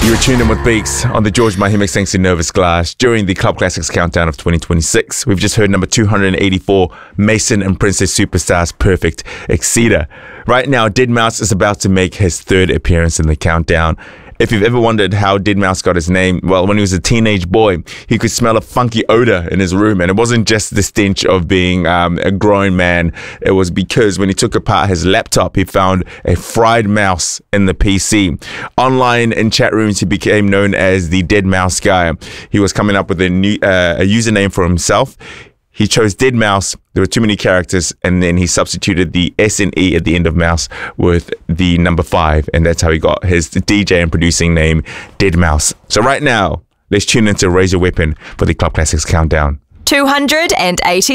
You were tuned in with Beaks on the George Mahimix Thanks to Nervous Glass during the Club Classics Countdown of 2026. We've just heard number 284, Mason and Princess Superstar's Perfect Exceeder. Right now, Deadmau5 is about to make his third appearance in the countdown. If you've ever wondered how Deadmau5 got his name, well, when he was a teenage boy, he could smell a funky odor in his room. And it wasn't just the stench of being a grown man. It was because when he took apart his laptop, he found a fried mouse in the PC. Online in chat rooms, he became known as the Deadmau5 guy. He was coming up with a new a username for himself. He chose Deadmau5. There were too many characters, and then he substituted the S and E at the end of mouse with the number 5, and that's how he got his DJ and producing name, Deadmau5. So right now, let's tune into Raise Your Weapon for the Club Classics Countdown. 280.